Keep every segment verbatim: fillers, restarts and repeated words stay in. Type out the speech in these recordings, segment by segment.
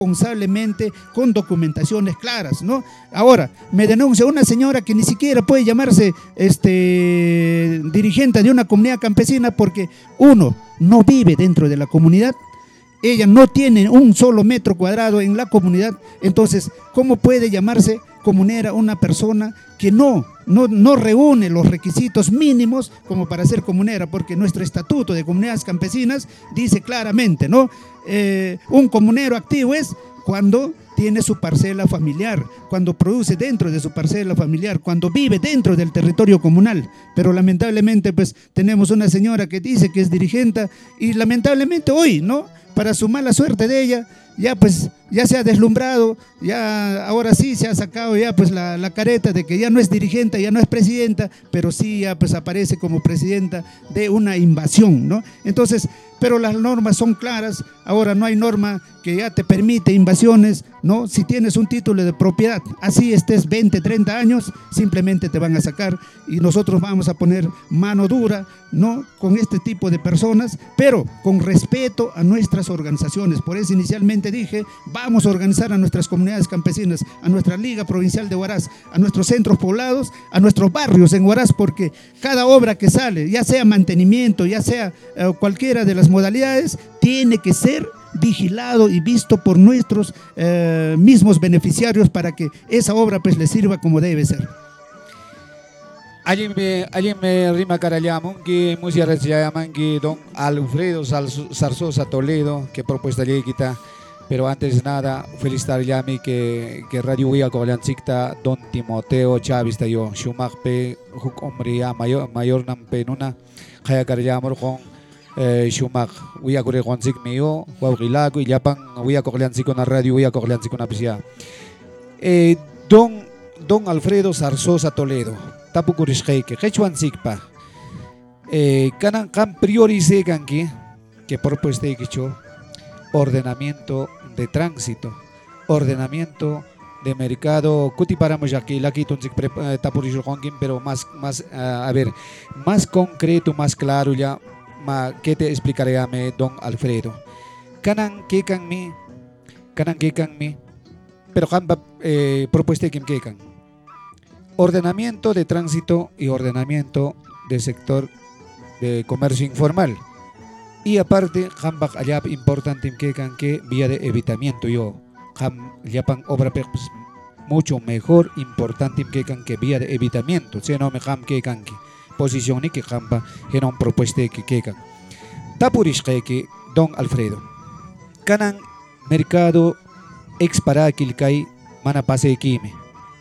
responsablemente con documentaciones claras, ¿no? Ahora, me denuncia una señora que ni siquiera puede llamarse este, dirigente de una comunidad campesina porque, uno, no vive dentro de la comunidad, ella no tiene un solo metro cuadrado en la comunidad, entonces, ¿cómo puede llamarse comunera una persona que no, no, no reúne los requisitos mínimos como para ser comunera? Porque nuestro estatuto de comunidades campesinas dice claramente, ¿no? Eh, un comunero activo es cuando tiene su parcela familiar, cuando produce dentro de su parcela familiar, cuando vive dentro del territorio comunal. Pero lamentablemente pues tenemos una señora que dice que es dirigente y lamentablemente hoy, ¿no? Para su mala suerte de ella, ya pues ya se ha deslumbrado, ya ahora sí se ha sacado ya pues la, la careta de que ya no es dirigente, ya no es presidenta, pero sí ya pues aparece como presidenta de una invasión, ¿no? Entonces, pero las normas son claras, ahora no hay norma que ya te permite invasiones, ¿no? Si tienes un título de propiedad, así estés veinte, treinta años, simplemente te van a sacar y nosotros vamos a poner mano dura, ¿no? Con este tipo de personas, pero con respeto a nuestras organizaciones. Por eso inicialmente dije, vamos a organizar a nuestras comunidades campesinas, a nuestra Liga Provincial de Huaraz, a nuestros centros poblados, a nuestros barrios en Huaraz, porque cada obra que sale, ya sea mantenimiento, ya sea eh, cualquiera de las modalidades, tiene que ser vigilado y visto por nuestros eh, mismos beneficiarios para que esa obra pues les sirva como debe ser. Allí me, allí me rima carallamo que música llaman que don Alfredo Zarzosa Toledo que propuesta allí quita, pero antes de nada felicitar ya a mí que que Radio Huía Colanchicta don Timoteo Chávez yo Shumakpe huk hombre ya mayor mayor nampe nuna kaya carallamo con Shumak Huía Corre Gonzig mío Guaguilaco y Yapan Huía Colanchico na Radio Huía Colanchico na pisia don don Alfredo Zarzosa Toledo tapu kurishkeike quechuan sikpa eh kanan kan priorice kanki que propuesta kicho ordenamiento de tránsito, ordenamiento de mercado kuti paramos aquí la quito tapu rishokonkin, pero más más uh, a ver más concreto, más claro ya ma que te explicaré a me don Alfredo kanan que kan mi kanan que kan mi pero kan eh, propuesta kim que kan ordenamiento de tránsito y ordenamiento del sector de comercio informal. Y aparte, jambak allá importante que que vía de evitamiento yo, jam yapan obra pues, mucho mejor importante que que vía de evitamiento, si no me jam que que posición y que jamba en un propuesta que que can. Tapurish que don Alfredo. Canan mercado ex para kilkai mana pase quime.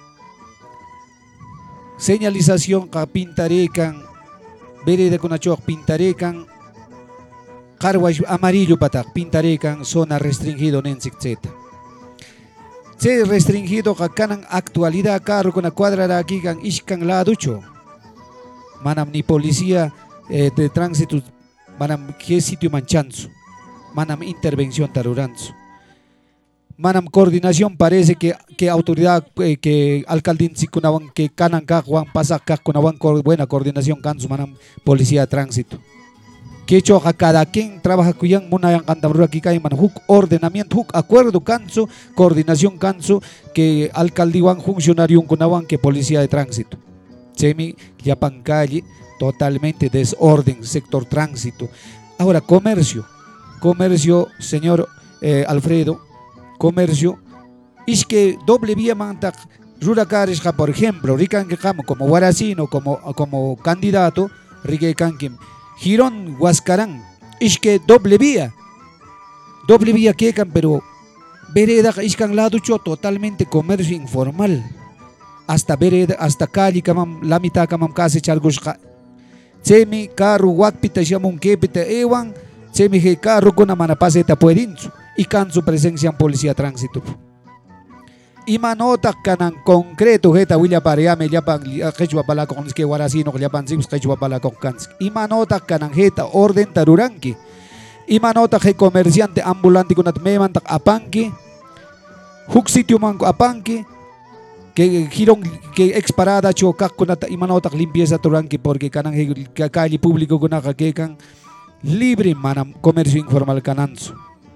Señalización ka pintarekan vereda kunachok pintarekan carwash amarillo patak pintarekan zona restringido nensik zeta se restringido ka kanan actualidad carro kuna cuadrada aquí kan ishkan laducho manam ni policía eh, de tránsito manam que sitio manchanzo manam intervención taruranzo manam coordinación parece que que autoridad eh, que alcaldín kunawan que kanan kawan pasak kak kunawan buena coordinación kan su manam policía de tránsito que choca cada quien trabaja cuyan muna yang kantamru aquí kay man huk ordenamiento huk acuerdo kanso coordinación kanso que alcaldiwan funcionario kunawan que policía de tránsito semi yapan calle totalmente desorden sector tránsito. Ahora comercio comercio señor eh, Alfredo comercio es que doble vía mantak ruracaresca por ejemplo rican que como guaracino como como candidato rican que Girón Huascarán es que doble vía doble vía que can pero vereda iscan lado cho totalmente comercio informal hasta vereda hasta calle kamam la mitad kamam casi chargusca semi carro wakpita shamun kepita ewan semi he carro con mana paseta puedincho y can su presencia en policía tránsito y manota canan concreto heta willa pariame yapan quechua pala con que guarasino yapan sibs quechua pala con cans y manota canan heta orden taruranki y manota he comerciante ambulante con atmeman tak apanki huk sitio manco apanki que girón que exparada chocak con y manota limpieza taruranki porque canan he calle público con que can libre manam comercio informal cananzo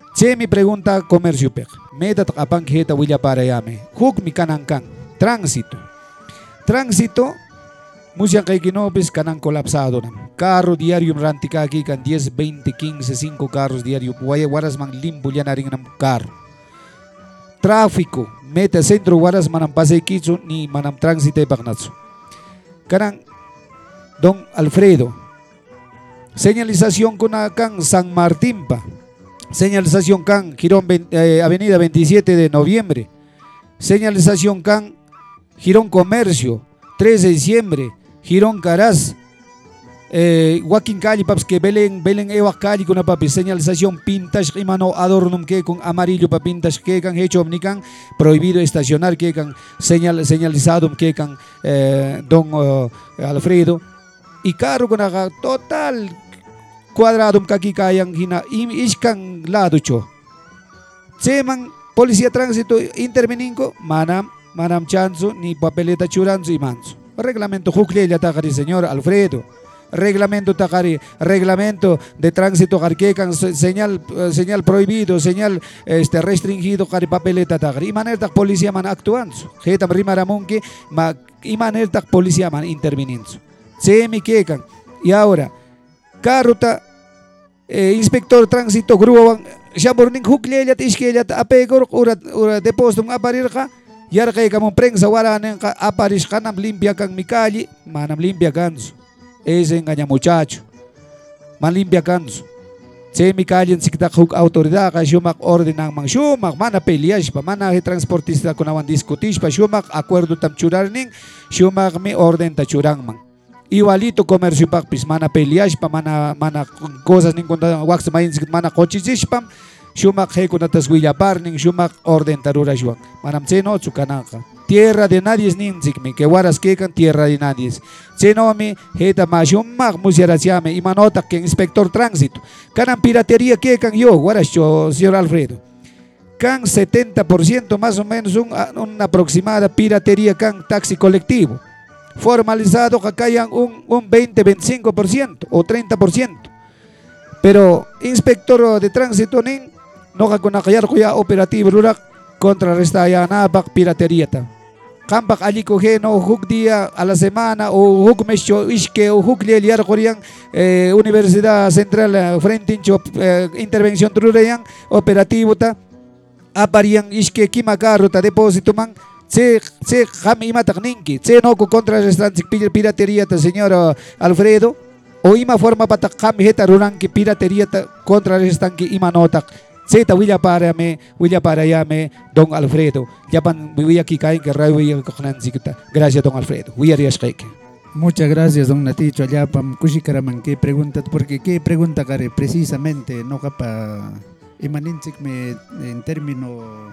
Che mi pregunta comercio pek. Meta apan heta willa para yame. Huk mi kanan kan. Tránsito. Tránsito. Musian kay kinopis kanang colapsado nam. Carro diario rantika aquí kan diez, veinte, quince, cinco carros diario. Waya waras mang limbo ya naring nam carro. Tráfico. Meta centro waras manam pasay kitsu ni manam tránsito pagnatsu. Kanang Don Alfredo. Señalización kuna kan San Martín pa. Señalización kan Girón eh, Avenida veintisiete de noviembre. Señalización kan Girón Comercio tres de diciembre. Girón Caraz. Eh, Joaquín Cali paps que Belén Belén Ewa Cali kuna papi. Señalización pintas imano adornum que con amarillo pa pintas que kan hecho omnican prohibido estacionar que kan señal señalizado que kan eh, Don uh, Alfredo. Y carro con total cuadrado kaki kayang hina iskan lado cho. Seman policía tránsito interveninko manam manam chanzo ni papeleta churanzo y manso. Reglamento jukle ya takari señor Alfredo. Reglamento takari, reglamento de tránsito karkekan señal señal prohibido, señal este restringido kari papeleta takari. Y manera tak policía man actuanzo. Hetam rimaramunki ma y manera tak policía man interveninzo. Se mi quecan. Y ahora, carruta, eh, inspector tránsito, grúa, shaborning huklelat, iskelat, apegor, ura, ura depostum aparirka, yarka kamong prensa, waranen ka aparis kanam limpia kang mikali, manam limpia kanso. Ese engaña muchacho. Man limpia kanso. Se mi kalyan siktak huk autoridad, ka shumak orden ng mang shumak, mana pelias pa, mana transportista kunawan diskutis pa, shumak acuerdo tam churarning, shumak mi orden ta churang mang. Igualito comercio pakpis mana peleas pa mana mana cosas ning kunta wax main mana coches pam shumak he kunta taswilla par ning shumak orden tarura juan manam seno tsukanaka tierra de nadie ning zikmi que waras que kan tierra de nadie seno mi heta ma shumak musiarasiame y manota que inspector tránsito kanan piratería que kan yo waras yo señor Alfredo kan setenta por ciento más o menos un, una aproximada piratería kan taxi colectivo formalizado que cayan un, un veinte, veinticinco por ciento o treinta por ciento. Pero inspector de tránsito nin no kakunakayar kuya operativo rurak contrarresta ya napak piratería ta. Kampak aliko he no huk día a la semana o huk mesyo iske o huk liar korean eh, Universidad Central frente incho eh, intervención trurayan operativo ta aparian iske kimakarro ta depósito man Se, se, kami ima takninki, se no ko contrarrestantik piratería ta señor Alfredo, o ima forma patak kami heta ruranki piratería ta contrarrestanki ima notak, se ta willa para me, willa para ya me, Don Alfredo, yapan willa kikain que ray willa kaknanzikita, gracias Don Alfredo, willa riashkeke. Muchas gracias, don Naticho. Allá pam kushikaraman que pregunta, porque qué pregunta care precisamente no capa imaninchik me en término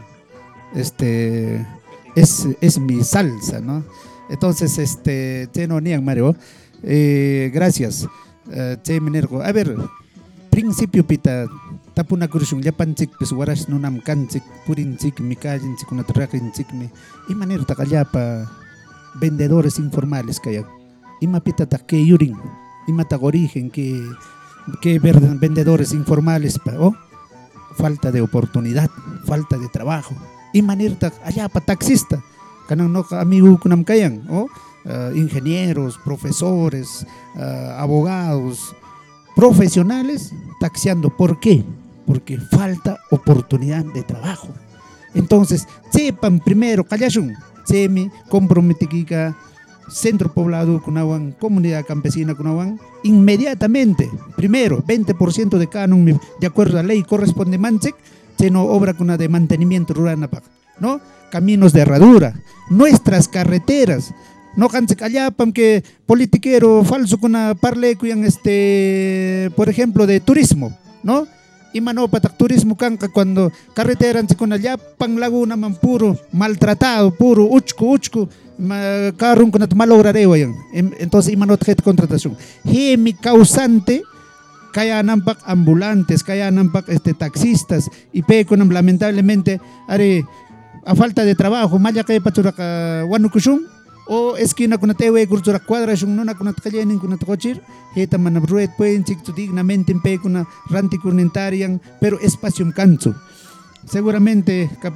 este Es, es mi salsa, ¿no? Entonces, este, te no nian Mario, eh, gracias, te minergo. A ver, principio pita, tapuna kurusung yapanchik, pues waras nunam kanchik, purinchik, mikajinchik, unatrakinchik, mi, y manera takallapa, vendedores informales que hay. Y mapita ta que yurin, y mata origen, que, que vendedores informales, pa, oh, falta de oportunidad, falta de trabajo. Y manera allá para taxista, canang no amigo kunam kayan, ¿oh? uh, ingenieros, profesores, uh, abogados, profesionales taxiando. ¿Por qué? Porque falta oportunidad de trabajo. Entonces, sepan primero, callashun, semi comprometiquica, centro poblado kunawan, comunidad campesina kunawan, inmediatamente, primero, veinte por ciento de canon, de acuerdo a la ley corresponde manchek, sino obra con una de mantenimiento rural, ¿no? Caminos de herradura, nuestras carreteras, no canse allá que politiquero falso con una parle cuyan este, por ejemplo, de turismo, ¿no? Y mano patak turismo canca cuando carretera con allá pan laguna man puro maltratado, puro uchco uchco carro con malograreo entonces y mano contratación. He mi causante kaya nampak ambulantes, kaya nampak este, taxistas, y peconam lamentablemente, are, a falta de trabajo, maya kaya paturaka wanukushum, o esquina kuna tewe kurchura cuadra shun nuna kuna tkayenin kuna tkochir heta mana ruet pueden chiktu dignamente pe kuna ranti kunintarian pero espacio cancho seguramente